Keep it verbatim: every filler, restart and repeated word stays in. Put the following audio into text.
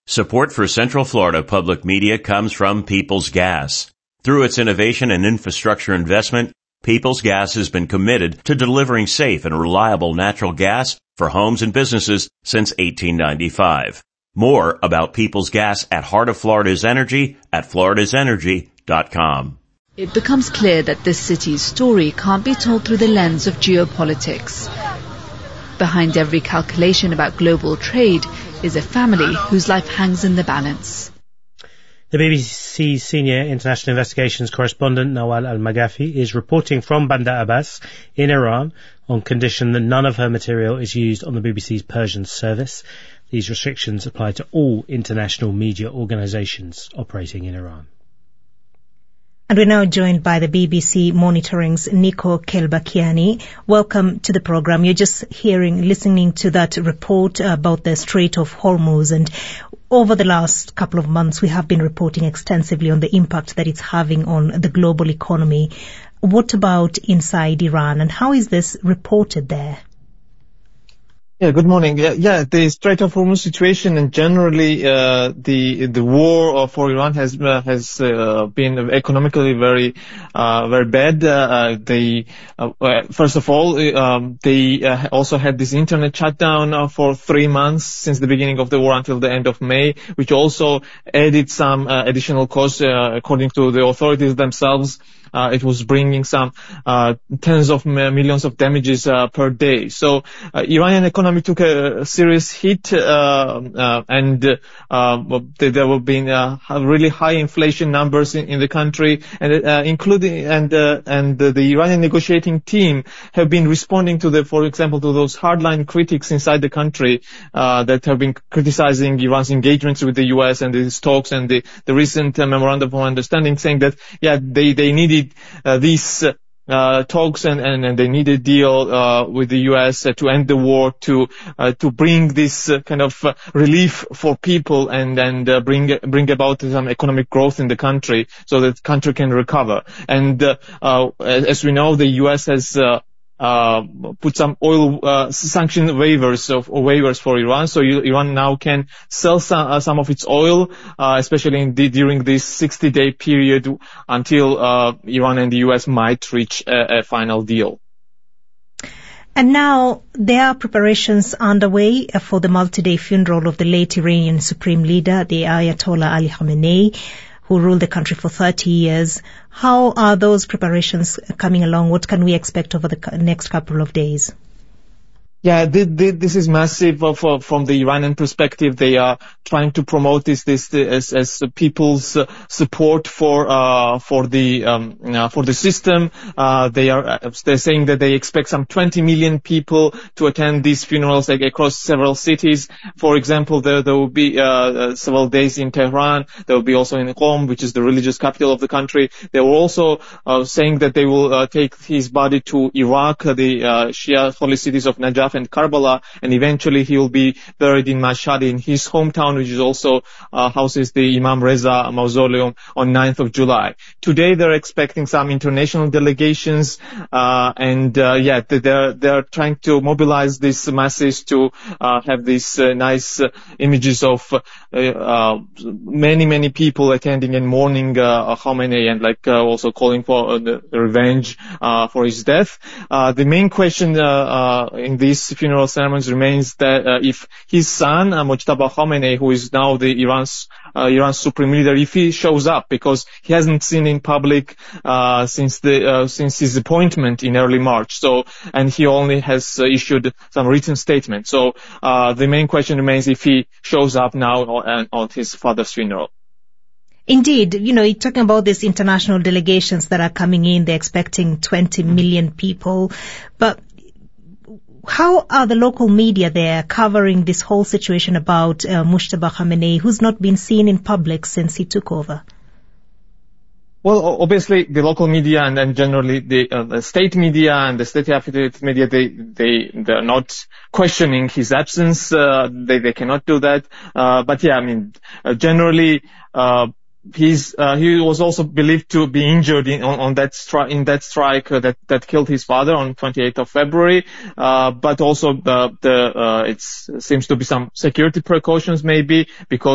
Support for Central Florida Public Media comes from Peoples Gas. Through its innovation and infrastructure investment, Peoples Gas has been committed to delivering safe and reliable natural gas for homes and businesses since eighteen ninety-five. More about Peoples Gas at Heart of Florida's Energy at floridas energy dot com. It becomes clear that this city's story can't be told through the lens of geopolitics. Behind every calculation about global trade is a family whose life hangs in the balance. The B B C's senior international investigations correspondent Nawal Al-Maghafi is reporting from Bandar Abbas in Iran on condition that none of her material is used on the B B C's Persian service. These restrictions apply to all international media organisations operating in Iran. And we're now joined by the B B C Monitoring's Nico Kelbakiani. Welcome to the program. You're just hearing, listening to that report about the Strait of Hormuz. And over the last couple of months, we have been reporting extensively on the impact that it's having on the global economy. What about inside Iran, and how is this reported there? Yeah, good morning. Yeah, yeah, the Strait of Hormuz situation and generally uh, the the war for Iran has uh, has uh, been economically very uh, very bad. Uh, they uh, first of all um, they uh, also had this internet shutdown uh, for three months since the beginning of the war until the end of May, which also added some uh, additional costs uh, according to the authorities themselves. Uh, it was bringing some uh, tens of millions of damages uh, per day. So uh, Iranian economy took a serious hit, uh, uh, and uh, there have been uh, really high inflation numbers in, in the country, and uh, including and uh, and the Iranian negotiating team have been responding to the, for example, to those hardline critics inside the country uh, that have been criticizing Iran's engagements with the U S and its talks and the the recent uh, memorandum of understanding, saying that yeah they they needed Uh, these uh, talks and, and, and they need a deal uh, with the U S uh, to end the war, to uh, to bring this uh, kind of uh, relief for people and and uh, bring bring about some economic growth in the country so that the country can recover. And uh, uh, as we know, the U S has uh, uh put some oil uh, sanction waivers of or waivers for Iran, so Iran now can sell some, uh, some of its oil, uh, especially in the, during this sixty day period until uh, Iran and the U S might reach a, a final deal. And now there are preparations underway for the multi-day funeral of the late Iranian Supreme Leader, the Ayatollah Ali Khamenei, who ruled the country for thirty years. How are those preparations coming along? What can we expect over the next couple of days? Yeah, this is massive from the Iranian perspective. They are trying to promote this this as, as people's support for uh, for the um, uh, for the system. Uh, they are they're saying that they expect some twenty million people to attend these funerals like, across several cities. For example, there there will be uh, several days in Tehran. There will be also in Qom, which is the religious capital of the country. They were also uh, saying that they will uh, take his body to Iraq, the uh, Shia holy cities of Najaf and Karbala, and eventually he will be buried in Mashhad in his hometown, which is also uh, houses the Imam Reza mausoleum on ninth of July. Today they're expecting some international delegations, uh, and uh, yeah, they're they're trying to mobilize these masses to uh, have these uh, nice uh, images of uh, uh, many many people attending and mourning uh, Khamenei, and like uh, also calling for uh, the revenge uh, for his death. Uh, the main question uh, uh, in these funeral ceremonies remains that uh, if his son uh, Mojtaba Khamenei, who is now the Iran's uh, Iran's supreme leader, if he shows up, because he hasn't seen in public uh, since the uh, since his appointment in early March. So, and he only has uh, issued some written statement. So uh, the main question remains if he shows up now on, on his father's funeral. Indeed, you know, you're talking about these international delegations that are coming in. They're expecting twenty million people, but how are the local media there covering this whole situation about uh, Mojtaba Khamenei, who's not been seen in public since he took over? Well, obviously, the local media and then generally the, uh, the state media and the state-affiliated media, they they they're not questioning his absence. Uh, they they cannot do that. Uh, but yeah, I mean, uh, generally. Uh, He's, uh, he was also believed to be injured in, on, on that stri- in that strike uh, that, that killed his father on twenty-eighth of February. Uh, but also the, the, uh, it seems to be some security precautions maybe because